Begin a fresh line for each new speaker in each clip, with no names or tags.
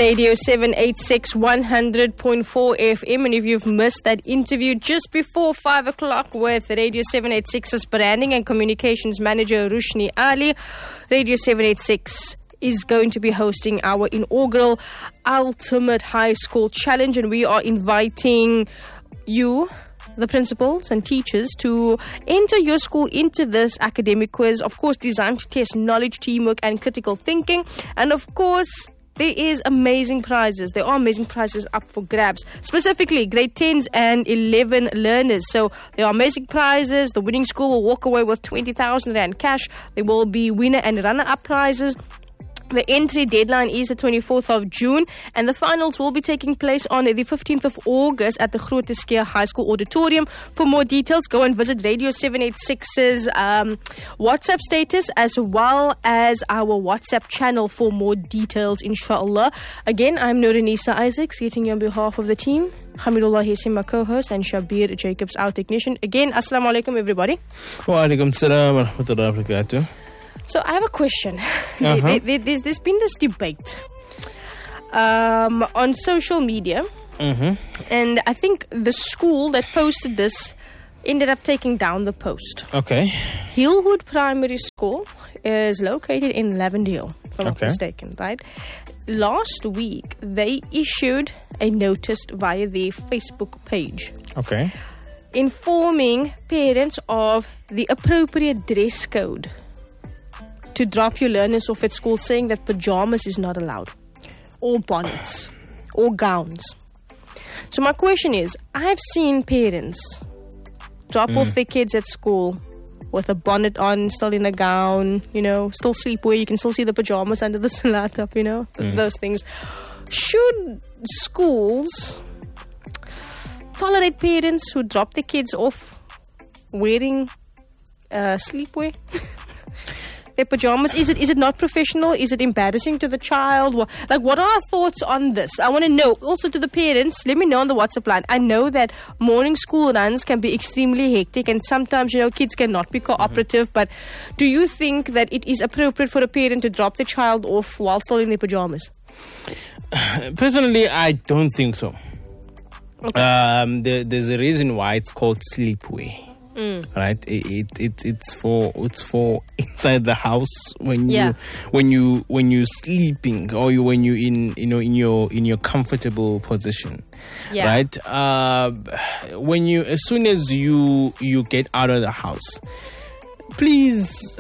Radio 786 100.4 FM. And if you've missed that interview just before 5 o'clock with Radio 786's branding and communications manager Rushni Ali, Radio 786 is going to be hosting our inaugural Ultimate High School Challenge, and we are inviting you, the principals and teachers, to enter your school into this academic quiz, of course designed to test knowledge, teamwork and critical thinking. And of course, there are amazing prizes up for grabs, specifically grade 10s and 11 learners. So there are amazing prizes. The winning school will walk away with 20,000 Rand cash. There will be winner and runner-up prizes. The entry deadline is the 24th of June, and the finals will be taking place on the 15th of August at the Groote Schuur High School Auditorium. For more details, go and visit Radio 786's WhatsApp status as well as our WhatsApp channel for more details, inshallah. Again, I'm Nurinisa Isaacs, greeting you on behalf of the team. Hamidullah Hessim, my co-host, and Shabir Jacobs, our technician. Again, assalamu alaikum, everybody.
Wa alaikum salam wa rahmatullahi wa barakatuh.
So I have a question. There's been this debate on social media, and I think the school that posted this ended up taking down the post.
Okay.
Hillwood Primary School is located in Lavendale, if I'm not mistaken, right? Last week, they issued a notice via their Facebook page.
Okay.
Informing parents of the appropriate dress code to drop your learners off at school, saying that pajamas is not allowed, or bonnets, or gowns. So my question is, I've seen parents drop off their kids at school with a bonnet on, still in a gown, still sleepwear. You can still see the pajamas under the salat up, those things. Should schools tolerate parents who drop their kids off wearing sleepwear? Their pajamas? Is it not professional? Is it embarrassing to the child? What are our thoughts on this? I want to know. Also to the parents, let me know on the WhatsApp line. I know that morning school runs can be extremely hectic, and sometimes, kids cannot be cooperative, but do you think that it is appropriate for a parent to drop the child off while still in their pajamas?
Personally, I don't think so.
Okay.
There's a reason why it's called sleepwear. Right, it's for inside the house when you're sleeping, or when you in your comfortable position, right? As soon as you get out of the house, please,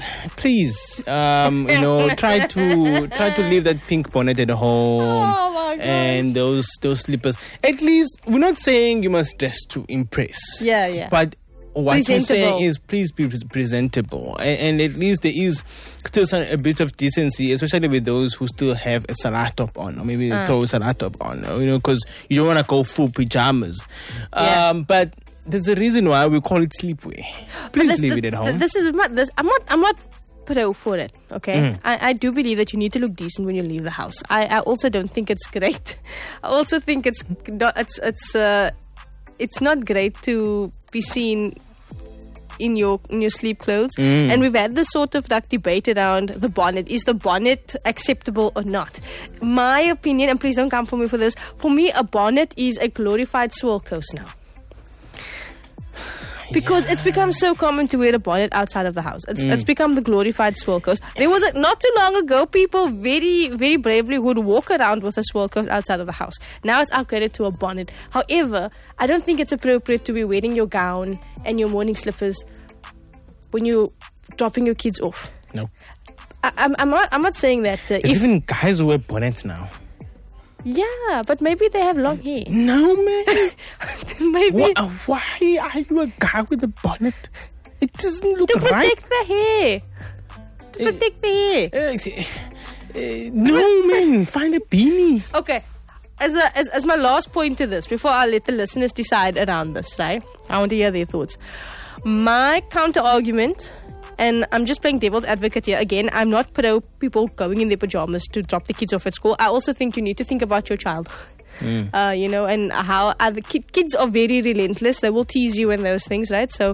try to leave that pink bonnet at home and those slippers. At least, we're not saying you must dress to impress. But what you're saying is, please be presentable, and at least there is still a bit of decency, especially with those who still have a salat top on, or maybe throw a salat top on, because you don't want to go full pajamas. But there's a reason why we call it sleepwear. Please leave it at home.
I'm not pro for it. Okay, I do believe that you need to look decent when you leave the house. I also don't think it's great. I also think it's not great to be seen in your sleep clothes. And we've had this sort of debate around the bonnet. Is the bonnet acceptable or not? My opinion, and please don't come for me for this, for me a bonnet is a glorified swirlcoat now. Because it's become so common to wear a bonnet outside of the house. It's become the glorified swirlcoat. There was not too long ago, people very, very bravely would walk around with a swirlcoat outside of the house. Now it's upgraded to a bonnet. However, I don't think it's appropriate to be wearing your gown and your morning slippers when you're dropping your kids off.
No.
I'm not saying that.
There's even guys who wear bonnets now.
Yeah, but maybe they have long hair.
No, man.
Maybe.
Why are you a guy with a bonnet? It doesn't look right.
To protect the hair. Protect the hair.
No, man. Find a beanie.
Okay. As my last point to this, before I let the listeners decide around this, right? I want to hear their thoughts. My counter-argument, and I'm just playing devil's advocate here again, I'm not pro people going in their pajamas to drop the kids off at school. I also think you need to think about your child. And how other kids are very relentless. They will tease you and those things, right? So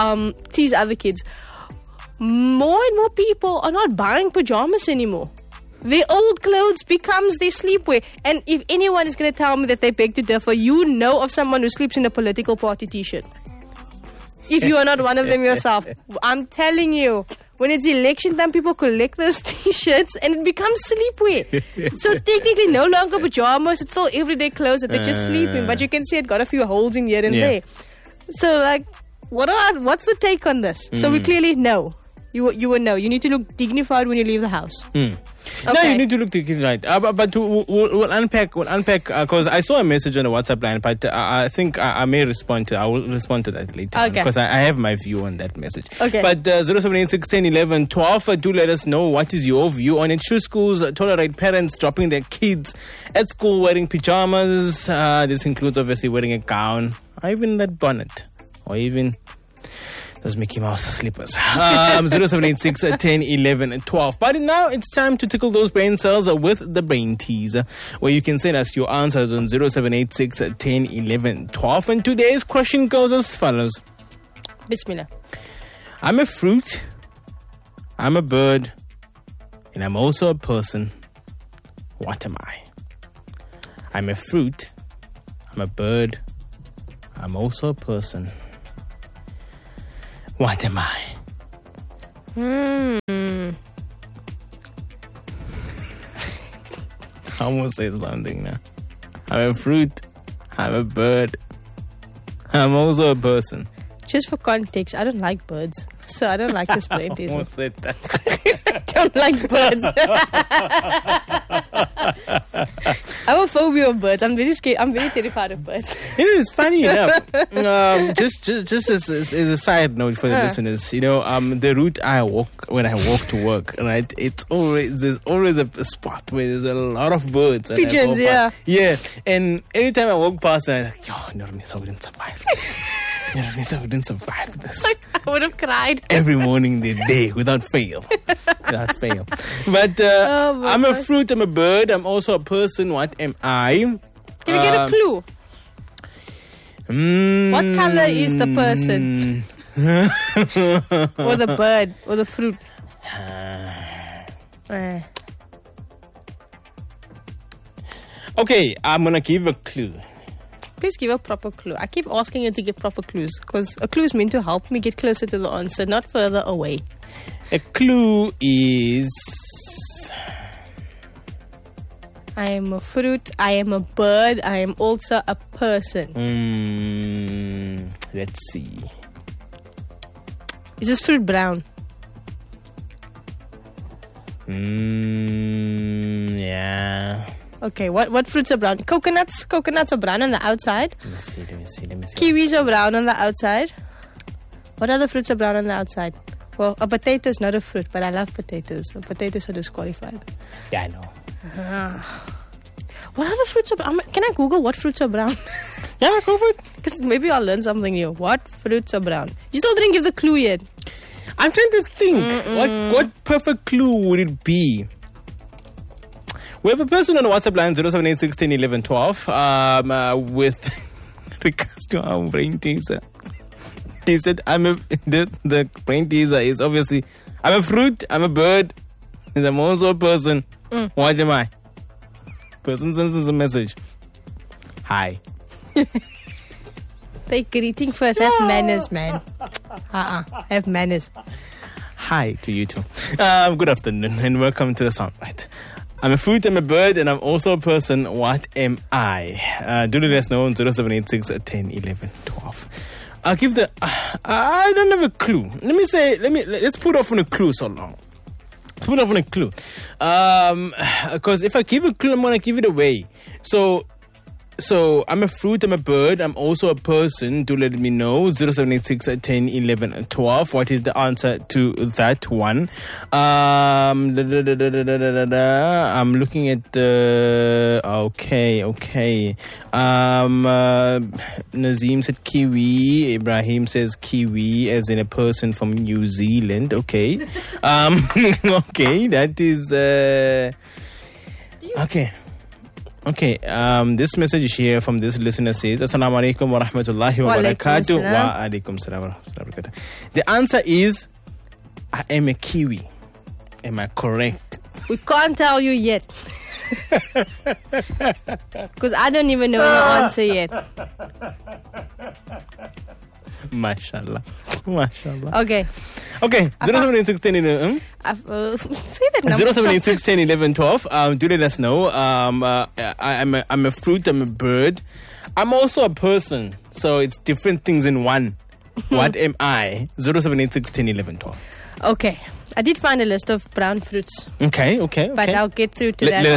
tease other kids. More and more people are not buying pajamas anymore. Their old clothes becomes their sleepwear. And if anyone is going to tell me that they beg to differ, you know of someone who sleeps in a political party t-shirt. If you are not one of them yourself. I'm telling you, when it's election time, people collect those t-shirts and it becomes sleepwear. So it's technically no longer pajamas. It's still everyday clothes that they're just sleeping. But you can see it got a few holes in here and there. So like, what's the take on this? So we clearly know. You will know. You need to look dignified when you leave the house. Okay.
No, you need to look dignified. But we'll unpack because I saw a message on the WhatsApp line, but I think I may respond to. I will respond to that later because I have my view on that message. Okay. But 0786 10 11 12. Do let us know what is your view on it. Should schools tolerate parents dropping their kids at school wearing pajamas? This includes obviously wearing a gown, or even that bonnet, or even those Mickey Mouse slippers. 0786 10 11 12. But now it's time to tickle those brain cells with the brain teaser, where you can send us your answers on 0786 10 11 12. And today's question goes as follows.
Bismillah.
I'm a fruit, I'm a bird, and I'm also a person. What am I? I'm a fruit, I'm a bird, I'm also a person. What am I? I almost said something now. I'm a fruit. I'm a bird. I'm also a person.
Just for context, I don't like birds. So I don't like this brain teaser.
I almost said that.
I don't like birds. I have a phobia of birds. I'm very scared. I'm very terrified of birds.
It is funny enough. Just as a side note for the listeners, the route I walk when I walk to work, right? There's always a spot where there's a lot of birds.
Pigeons, yeah.
Yeah, and every time I walk past, I'm like, yo, I wouldn't survive this. I wouldn't survive this.
I would have cried.
Every morning, the day, without fail. But I'm a fruit, I'm a bird, I'm also a person. What am I?
Can we get a clue? What color is the person? Or the bird? Or the fruit?
Okay, I'm going to give a clue.
Please give a proper clue. I keep asking you to give proper clues because a clue is meant to help me get closer to the answer, not further away.
A clue is...
I am a fruit, I am a bird, I am also a person.
Let's see.
Is this fruit brown?
Yeah.
Okay, what fruits are brown? Coconuts are brown on the outside.
Let me see.
Kiwis are brown on the outside. What other fruits are brown on the outside? Well, a potato is not a fruit, but I love potatoes. So potatoes are disqualified.
Yeah, I know.
What other fruits are brown? Can I Google what fruits are brown?
Yeah, go for it.
Because maybe I'll learn something new. What fruits are brown? You still didn't give the clue yet.
I'm trying to think. What perfect clue would it be? We have a person on the WhatsApp line 0786 10 11 12 with regards to our brain teaser. He said, the brain teaser is obviously, I'm a fruit, I'm a bird, and I'm also a person. What am I? Person sends us a message. Hi.
Say greeting first. Have manners, man. Have manners.
Hi to you too. Good afternoon and welcome to the Soundbite. I'm a fruit, I'm a bird, and I'm also a person. What am I? Do let us know on 0786 10 11 12. I'll give I don't have a clue. Let's put off on a clue so long. Because if I give a clue, I'm going to give it away. So I'm a fruit, I'm a bird, I'm also a person. Do let me know. 0786 10 11 12. What is the answer to that one? I'm looking at the... Okay. Nazim said kiwi. Ibrahim says kiwi as in a person from New Zealand. Okay. Okay, that is... Okay, this message here from this listener says, Assalamu alaikum wa rahmatullahi wa barakatuh. Wa alaikum salam wa rahmatullahi wa barakatuh. The answer is, I am a kiwi. Am I correct?
We can't tell you yet. Because I don't even know the answer yet.
Mashallah.
Okay.
07861
say that number.
07861 do let us know. I'm a fruit, I'm a bird. I'm also a person. So it's different things in one. What am I? 07861
Okay. I did find a list of brown fruits.
Okay.
But I'll get through to that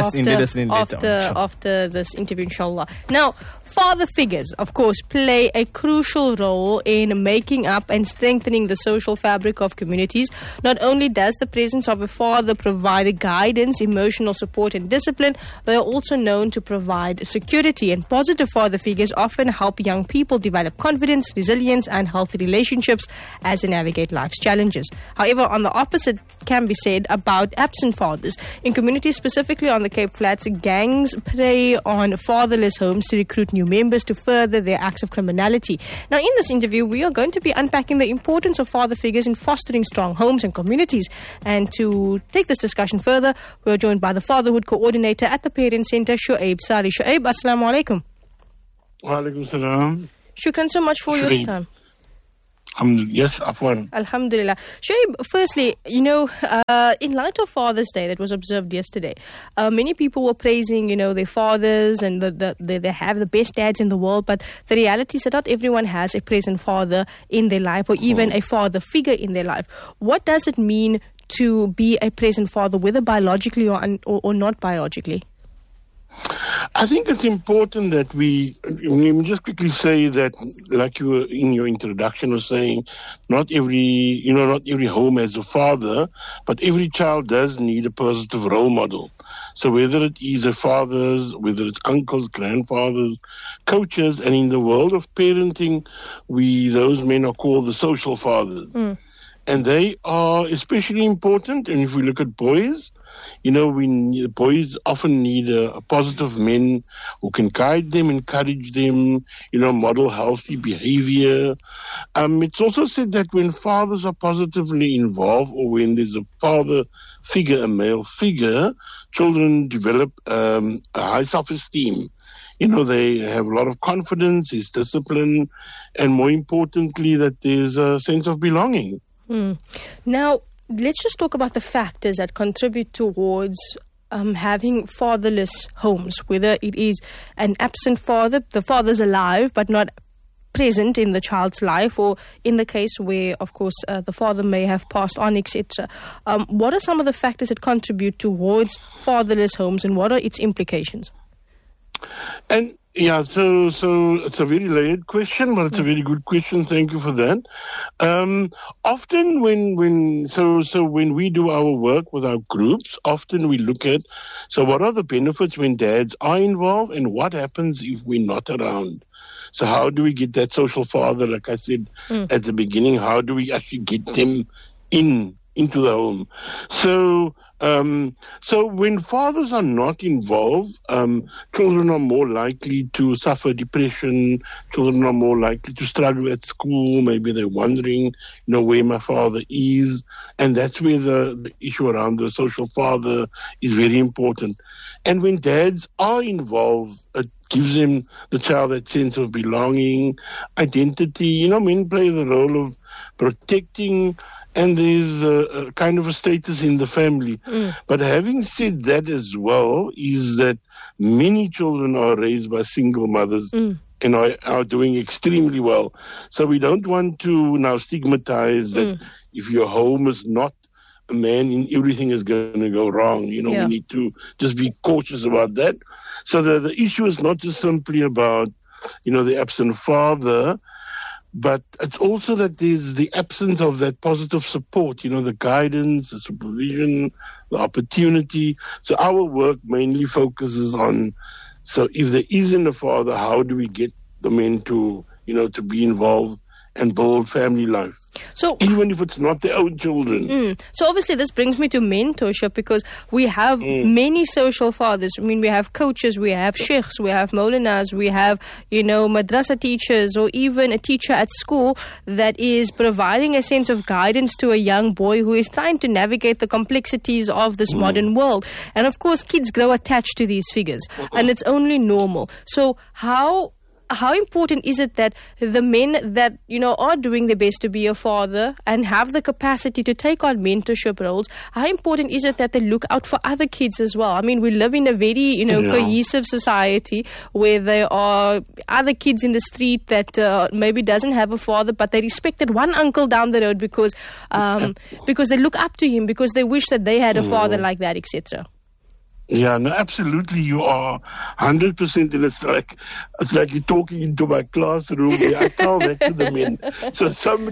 after this interview, inshallah. Now, father figures, of course, play a crucial role in making up and strengthening the social fabric of communities. Not only does the presence of a father provide guidance, emotional support and discipline, they are also known to provide security, and positive father figures often help young people develop confidence, resilience and healthy relationships as they navigate life's challenges. However, on the opposite can be said about absent fathers. In communities, specifically on the Cape Flats, gangs prey on fatherless homes to recruit new members to further their acts of criminality. Now, in this interview, we are going to be unpacking the importance of father figures in fostering strong homes and communities. And to take this discussion further, we are joined by the fatherhood coordinator at the Parent Center, Shoaib Salih. Shoaib, assalamu alaikum.
Wa alaikum salam.
Shukran so much for your time.
Yes, Afwan.
Alhamdulillah. Shoaib, firstly, in light of Father's Day that was observed yesterday, many people were praising, their fathers and they have the best dads in the world, but the reality is that not everyone has a present father in their life or even a father figure in their life. What does it mean to be a present father, whether biologically or not biologically?
I think it's important that we just quickly say that, like you were in your introduction was saying, not every home has a father, but every child does need a positive role model. So whether it is a father's, whether it's uncles, grandfathers, coaches, and in the world of parenting, those men are called the social fathers. And they are especially important. And if we look at boys, boys often need a positive men who can guide them, encourage them, model healthy behavior. It's also said that when fathers are positively involved, or when there's a father figure, a male figure, children develop a high self-esteem. They have a lot of confidence, there's discipline, and more importantly, that there's a sense of belonging.
Now, let's just talk about the factors that contribute towards having fatherless homes, whether it is an absent father, the father's alive but not present in the child's life, or in the case where, of course, the father may have passed on, etc. What are some of the factors that contribute towards fatherless homes, and what are its implications?
And so it's a very layered question, but it's a very good question. Thank you for that. Often when we do our work with our groups, often we look at, what are the benefits when dads are involved, and what happens if we're not around? So how do we get that social father, like I said at the beginning, how do we actually get them into the home? So when fathers are not involved, children are more likely to suffer depression. Children are more likely to struggle at school. Maybe they're wondering, where my father is. And that's where the issue around the social father is very important. And when dads are involved, it gives the child that sense of belonging, identity. Men play the role of protecting, and there's a kind of a status in the family. But having said that as well, is that many children are raised by single mothers and are doing extremely well. So we don't want to now stigmatize that if your home is not a man, everything is going to go wrong. We need to just be cautious about that. So the issue is not just simply about, the absent father, but it's also that there's the absence of that positive support, the guidance, the supervision, the opportunity. So our work mainly focuses on, so if there isn't a father, how do we get the men to, to be involved and build family life. So even if it's not their own children.
So obviously this brings me to mentorship, because we have many social fathers. I mean, we have coaches, we have sheikhs, we have maulinas, we have, madrasa teachers, or even a teacher at school that is providing a sense of guidance to a young boy who is trying to navigate the complexities of this modern world. And of course, kids grow attached to these figures, and it's only normal. So how important is it that the men that, are doing their best to be a father and have the capacity to take on mentorship roles, how important is it that they look out for other kids as well? I mean, we live in a very, cohesive society where there are other kids in the street that maybe doesn't have a father, but they respected one uncle down the road because they look up to him, because they wish that they had a father like that, etc.
Yeah, no, absolutely. You are 100%, and it's like you're talking into my classroom. I tell that to the men. So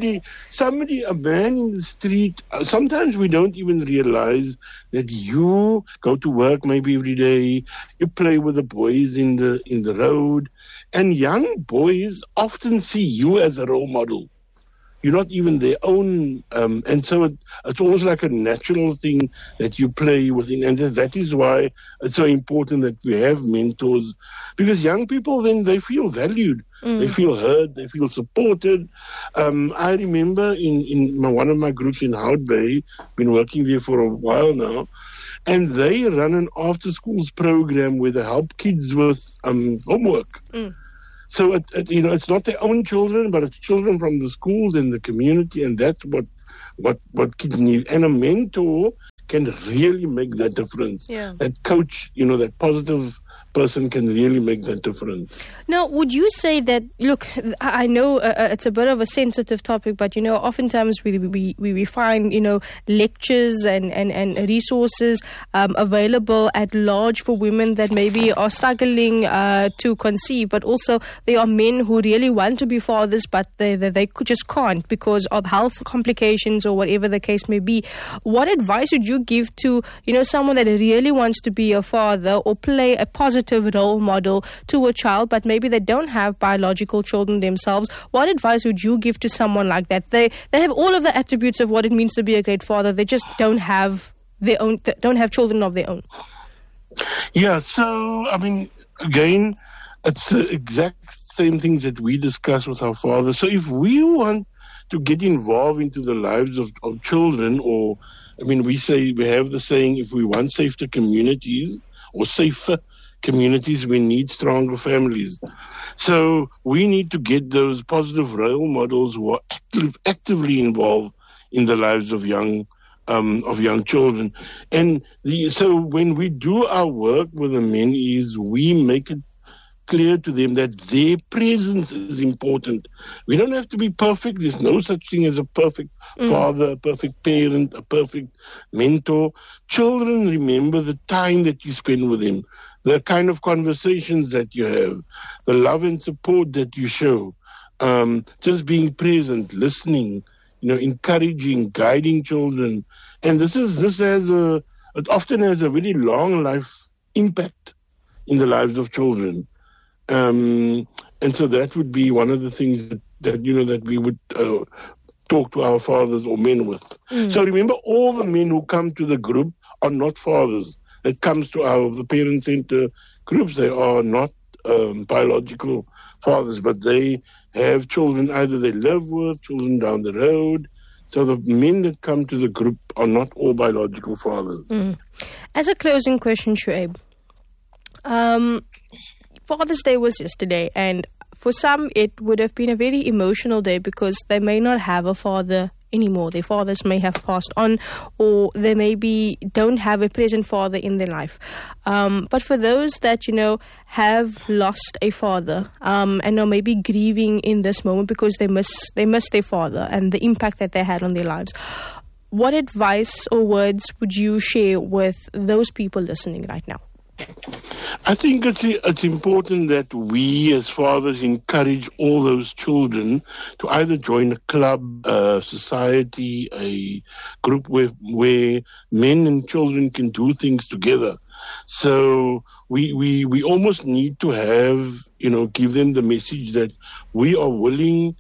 a man in the street. Sometimes we don't even realize that you go to work maybe every day. You play with the boys in the road, and young boys often see you as a role model. You're not even their own, and so it's almost like a natural thing that you play within, and that is why it's so important that we have mentors, because young people then they feel valued, they feel heard, they feel supported. I remember in one of my groups in Hout Bay, been working there for a while now, and they run an after-schools program where they help kids with homework. So it's not their own children, but it's children from the schools and the community, and that's what kids need. And a mentor can really make that difference. Yeah. That coach, that positive person can really make that difference.
Now, would you say that, look, I know it's a bit of a sensitive topic, but, oftentimes we find, lectures and resources available at large for women that maybe are struggling to conceive, but also there are men who really want to be fathers, but they just can't because of health complications or whatever the case may be. What advice would you give to, someone that really wants to be a father or play a positive role model to a child, but maybe they don't have biological children themselves? What advice would you give to someone like that? They have all of the attributes of what it means to be a great father. They just don't have children of their own.
Yeah, so I mean, again, it's the exact same things that we discuss with our fathers. So if we want to get involved into the lives of children, or we have the saying, if we want safer communities, we need stronger families. So we need to get those positive role models who are actively involved in the lives of young children. And so when we do our work with the men, we make it clear to them that their presence is important. We don't have to be perfect. There's no such thing as a perfect father, a perfect parent, a perfect mentor. Children remember the time that you spend with them, the kind of conversations that you have, the love and support that you show, just being present, listening, encouraging, guiding children. And it often has a very long life impact in the lives of children. And so that would be one of the things that we would talk to our fathers or men with. So remember, all the men who come to the group are not fathers. That comes to the parent center groups. They are not biological fathers, but they have children either they live with, children down the road. So the men that come to the group are not all biological fathers.
As a closing question, Shuaib, Father's Day was yesterday, and for some it would have been a very emotional day because they may not have a father anymore. Their fathers may have passed on, or they maybe don't have a present father in their life. But for those that, have lost a father and are maybe grieving in this moment because they miss their father and the impact that they had on their lives, what advice or words would you share with those people listening right now?
I think it's important that we as fathers encourage all those children to either join a club, a society, a group where men and children can do things together. So we almost need to have, give them the message that we are willing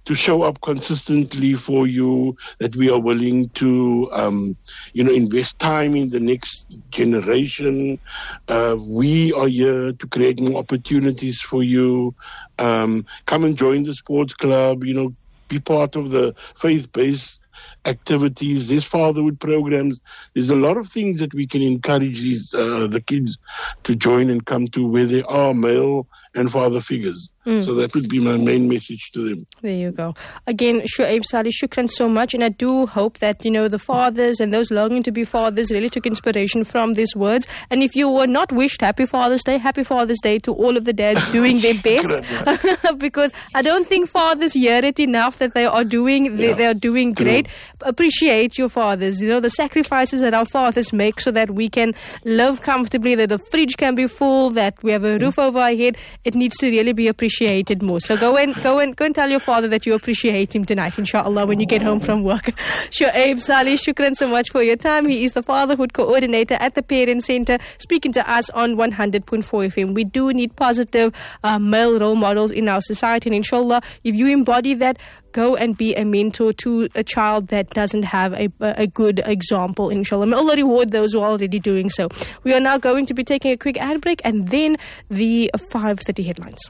to show up consistently for you, that we are willing to, invest time in the next generation. We are here to create more opportunities for you. Come and join the sports club, be part of the faith-based activities. There's fatherhood programs. There's a lot of things that we can encourage the kids to join and come to, where they are male and father figures. So that would be my main message to them.
There you go. Again, Shuaib Salih, shukran so much. And I do hope that, the fathers and those longing to be fathers really took inspiration from these words. And if you were not wished Happy Father's Day to all of the dads doing their best. Because I don't think fathers hear it enough that they are doing great. Appreciate your fathers. The sacrifices that our fathers make so that we can live comfortably, that the fridge can be full, that we have a roof over our head. It needs to really be appreciated more. So go and tell your father that you appreciate him tonight, inshallah, when you get home from work. Shuaib Salih, shukran so much for your time. He is the fatherhood coordinator at the Parent Center, speaking to us on 100.4 FM. We do need positive male role models in our society, and inshallah, if you embody that, go and be a mentor to a child that doesn't have a good example, inshallah. May Allah reward those who are already doing so. We are now going to be taking a quick ad break and then the 5:30 headlines.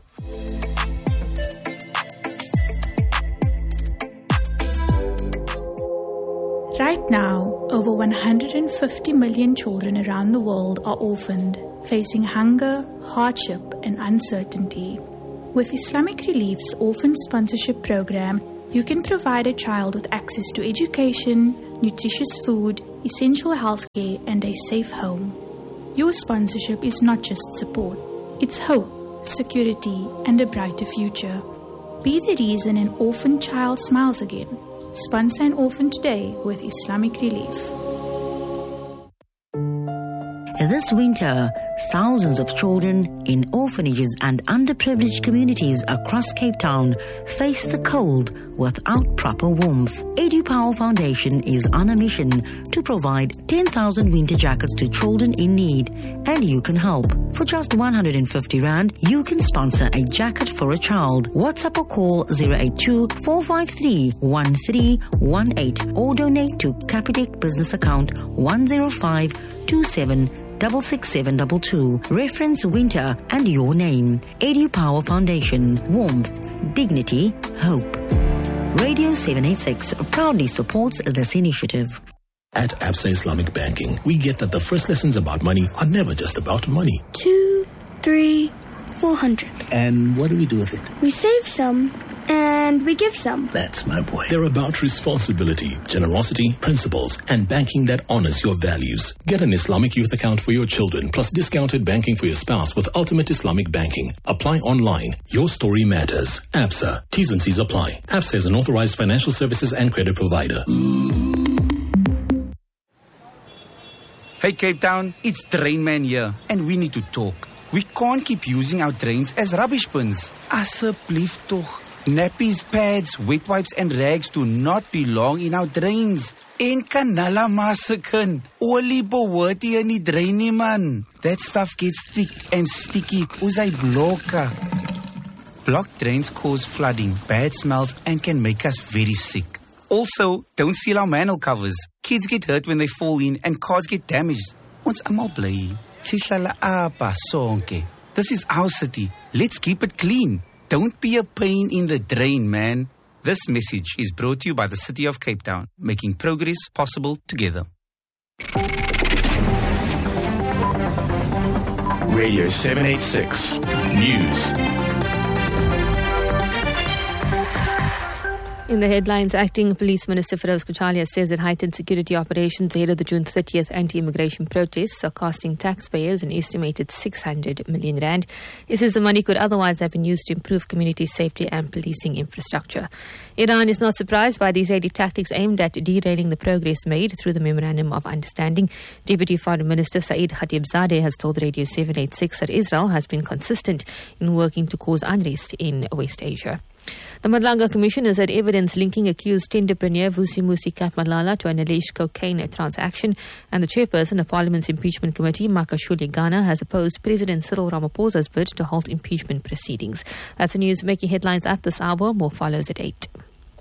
Right now, over 150 million children around the world are orphaned, facing hunger, hardship, and uncertainty. With Islamic Relief's Orphan Sponsorship Program, you can provide a child with access to education, nutritious food, essential healthcare, and a safe home. Your sponsorship is not just support, it's hope, security, and a brighter future. Be the reason an orphan child smiles again. Sponsor an orphan today with Islamic Relief.
This winter, thousands of children in orphanages and underprivileged communities across Cape Town face the cold without proper warmth. EduPower Foundation is on a mission to provide 10,000 winter jackets to children in need, and you can help. For just 150 Rand, you can sponsor a jacket for a child. WhatsApp or call 082-453-1318 or donate to Capitec business account 10527666722. Reference winter and your name. EduPower Foundation. Warmth, dignity, hope. Radio 786 proudly supports this initiative.
At Absa Islamic Banking, we get that the first lessons about money are never just about money.
2, 3, 400.
And what do we do with it?
We save some. And we give some.
That's my boy. They're about responsibility, generosity, principles, and banking that honors your values. Get an Islamic youth account for your children, plus discounted banking for your spouse with Ultimate Islamic Banking. Apply online. Your story matters. Absa. T's and C's apply. Absa is an authorized financial services and credit provider.
Hey Cape Town, it's Drainman here, and we need to talk. We can't keep using our drains as rubbish bins. Asseblief toch. Nappies, pads, wet wipes and rags do not belong in our drains. En kanala masakin. Olie behoort hier in die drain nie, man. That stuff gets thick and sticky. Uzai bloka. Blocked drains cause flooding, bad smells and can make us very sick. Also, don't seal our manhole covers. Kids get hurt when they fall in and cars get damaged. Ons almal bly. Sihlala apa sonke. This is our city. Let's keep it clean. Don't be a pain in the drain, man. This message is brought to you by the City of Cape Town, making progress possible together.
Radio 786 News.
In the headlines, Acting Police Minister Feroz Kachalia says that heightened security operations ahead of the June 30th anti-immigration protests are costing taxpayers an estimated 600 million rand. He says the money could otherwise have been used to improve community safety and policing infrastructure. Iran is not surprised by the Israeli tactics aimed at derailing the progress made through the Memorandum of Understanding. Deputy Foreign Minister Saeed Khatibzadeh has told Radio 786 that Israel has been consistent in working to cause unrest in West Asia. The Madlanga Commission has had evidence linking accused tenderpreneur Vusimusi Malala to an alleged cocaine transaction, and the chairperson of Parliament's Impeachment Committee, Makashule Ghana, has opposed President Cyril Ramaphosa's bid to halt impeachment proceedings. That's the news making headlines at this hour. More follows at 8.